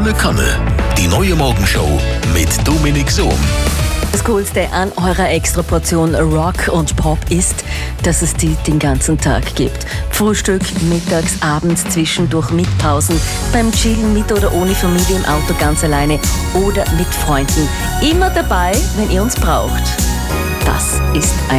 volle Kanne. Die neue Morgenshow mit Dominik Sohm. Das Coolste an eurer Extraportion Rock und Pop ist, dass es die den ganzen Tag gibt. Frühstück, mittags, abends, zwischendurch, mit Pausen, beim Chillen mit oder ohne Familie im Auto ganz alleine oder mit Freunden. Immer dabei, wenn ihr uns braucht. Das ist ein